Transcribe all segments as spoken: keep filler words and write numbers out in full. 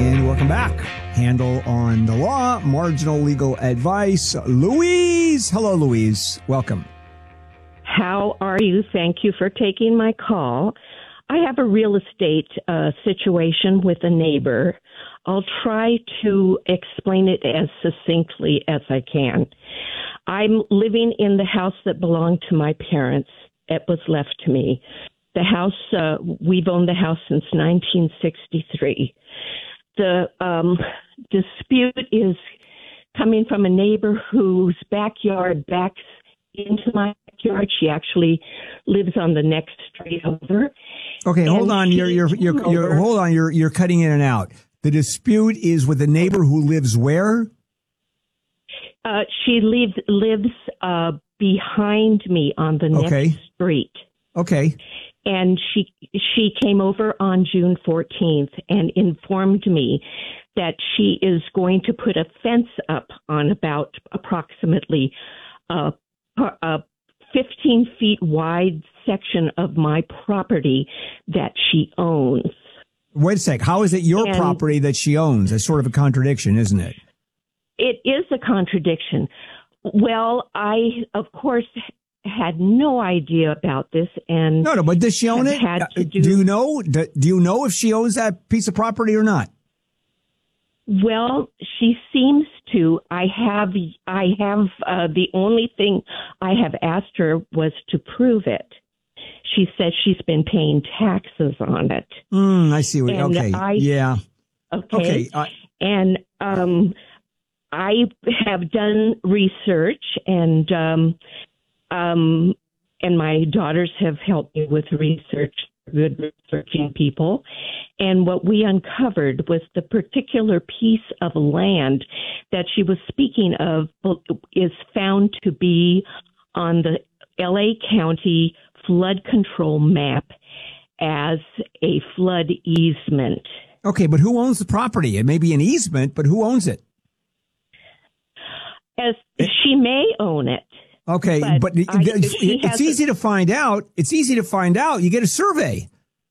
And welcome back. Handle on the Law, marginal legal advice. Louise. Hello, Louise. Welcome. How are you? Thank you for taking my call. I have a real estate uh, situation with a neighbor. I'll try to explain it as succinctly as I can. I'm living in the house that belonged to my parents. It was left to me. The house, uh, we've owned the house since nineteen sixty-three. The um, dispute is coming from a neighbor whose backyard backs into my backyard. She actually lives on the next street over. Okay, hold And on. You're, she you're, came you're, you're, over- hold on. You're, you're cutting in and out. The dispute is with a neighbor who lives where? Uh, she lives lives uh, behind me on the Okay. next street. Okay. And she she came over on June fourteenth and informed me that she is going to put a fence up on about approximately uh, a fifteen feet wide section of my property that she owns. Wait a sec. How is it your And- property that she owns? That's sort of a contradiction, isn't it? It is a contradiction. Well, I, of course, had no idea about this, and No, no, but does she own have it? had Uh, to do, do- you know? Do, do you know if she owns that piece of property or not? well, she seems to. I have, I have. Uh, the only thing I have asked her was to prove it. She says she's been paying taxes on it. Mm, I see. What, And okay. I- yeah. Okay. Okay. Uh, And um, I have done research, and um, um, and my daughters have helped me with research, good researching people. And what we uncovered was the particular piece of land that she was speaking of is found to be on the L A County flood control map as a flood easement. okay, but who owns the property? It may be an easement, but who owns it? As she may own it. Okay, But but, I- it's, she it's has easy to find out. It's easy to find out. You get a survey.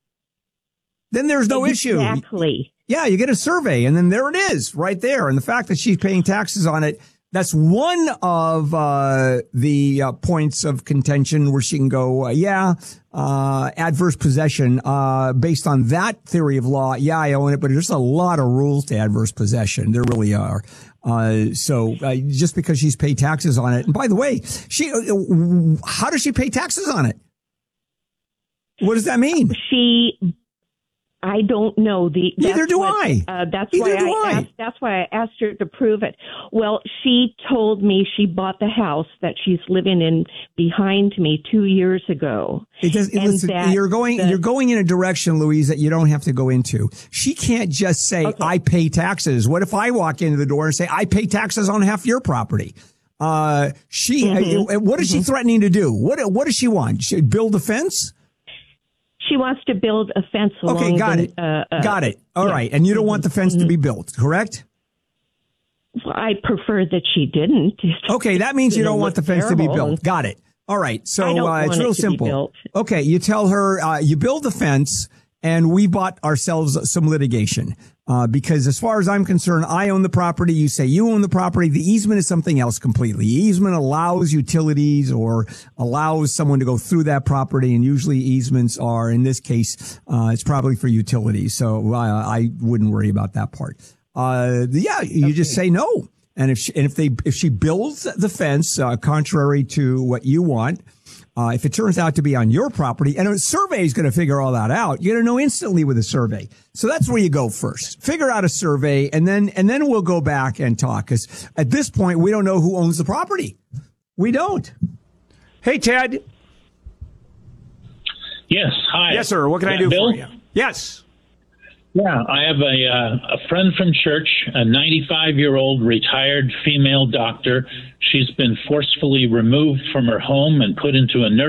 Then there's no issue. Exactly. Yeah, you get a survey, and then there it is, right there. And the fact that she's paying taxes on it, that's one of uh, the uh, points of contention where she can go, uh, yeah, uh, adverse possession. Uh, based on that theory of law, yeah, I own it, but there's a lot of rules to adverse possession. There really are. Uh, so uh, just because she's paid taxes on it, and by the way, she, uh, how does she pay taxes on it? What does that mean? She, I don't know. The Neither that's do what, I. Uh, that's Neither why do I, I. asked. That's why I asked her to prove it. Well, she told me she bought the house that she's living in behind me two years ago. It does. And Listen, that you're going. the- you're going in a direction, Louise, that you don't have to go into. She can't just say, Okay. "I pay taxes." What if I walk into the door and say, "I pay taxes on half your property"? Uh, she. Mm-hmm. uh, what is Mm-hmm. she threatening to do? What What does she want? She build a fence? She wants to build a fence along. Okay, got the, it. Uh, uh, got it. All yeah. right, and you don't want the fence to be built, correct? I prefer that she didn't. Okay, that means you It'll don't want the look fence to be terrible. built. Got it. All right. I So don't uh, it's want it real to be simple. built. Okay, you tell her uh, you build the fence, and we bought ourselves some litigation. Uh, because as far as I'm concerned, I own the property. You say you own the property. The easement is something else completely. Easement allows utilities or allows someone to go through that property. And usually easements are, in this case, uh, it's probably for utilities. So uh, I wouldn't worry about that part. Uh, yeah, you Okay. just say no. And if she, and if they, if she builds the fence, uh, contrary to what you want, Uh, if it turns out to be on your property, and a survey is going to figure all that out, you're going to know instantly with a survey. So that's where you go first. Figure out a survey, and then and then we'll go back and talk. Because at this point, we don't know who owns the property. We don't. Hey, Ted. Yes. Hi. Yes, sir. What can Is I that do Bill? for you? Yes. Yeah, I have a uh, a friend from church, a ninety-five year old retired female doctor. She's been forcefully removed from her home and put into a nursing